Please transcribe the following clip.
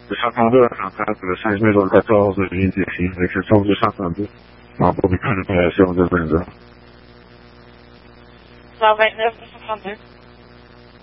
232 à 130, le 5 mai 14 de ligne définie, exception 232. En pour des cas d'opération de 22. 129, 232.